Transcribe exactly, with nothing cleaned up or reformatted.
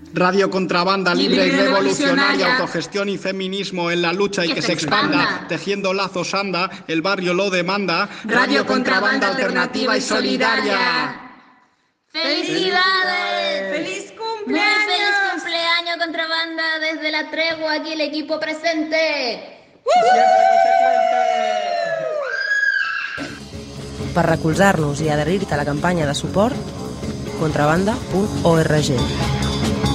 Radio Contrabanda, libre y Libre y revolucionaria, revolucionaria. autogestión y feminismo en la lucha y que, Que se se expanda, expanda. tejiendo lazos anda, el barrio lo demanda. Radio Contrabanda alternativa y solidaria. ¡Felicidades! ¡Feliz Muy cumpleaños! feliz cumpleaños, Contrabanda, desde la tregua, aquí el equipo presente. Per recolzar-nos i adherir-te a la campanya de suport, contrabanda punt org.